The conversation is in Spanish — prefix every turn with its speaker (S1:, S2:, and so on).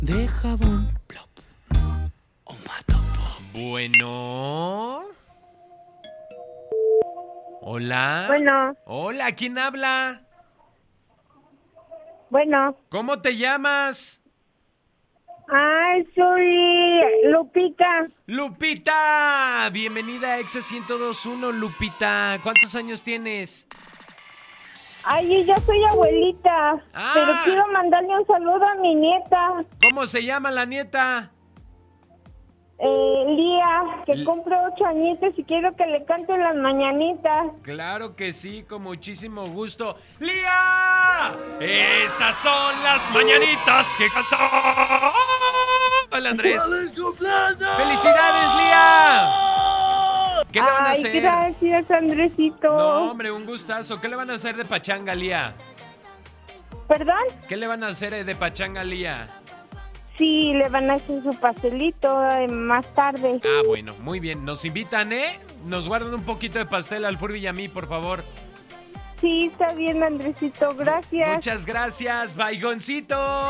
S1: de jabón, plop, o matopop.
S2: Bueno. Hola.
S3: Bueno.
S2: Hola, ¿quién habla?
S3: Bueno.
S2: ¿Cómo te llamas?
S3: Ay, soy Lupita.
S2: Lupita, bienvenida a Exa 102.1, Lupita. ¿Cuántos años tienes?
S3: Ay, yo soy abuelita, pero quiero mandarle un saludo a mi nieta.
S2: ¿Cómo se llama la nieta?
S3: Lía, que cumple 8 añitos y quiero que le cante las mañanitas.
S2: Claro que sí, con muchísimo gusto. ¡Lía! Estas son las mañanitas que cantó. Hola, Andrés. ¡Felicidades, Lía! ¿Qué le van a hacer?
S3: Ay, gracias, Andresito.
S2: No, hombre, un gustazo. ¿Qué le van a hacer de pachanga, Lía?
S3: ¿Perdón?
S2: ¿Qué le van a hacer de pachanga, Lía?
S3: Sí, le van a hacer su pastelito más tarde.
S2: Ah, bueno, muy bien. Nos invitan, ¿eh? Nos guardan un poquito de pastel al Furby y a mí, por favor.
S3: Sí, está bien, Andresito. Gracias.
S2: Muchas gracias, Baigoncito.